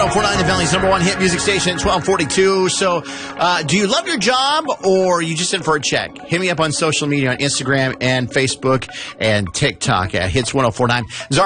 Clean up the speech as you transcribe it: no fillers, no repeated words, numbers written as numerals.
1049, the Valley's number one hit music station, 1242. So, do you love your job or are you just in for a check? Hit me up on social media on Instagram and Facebook and TikTok at Hits 1049.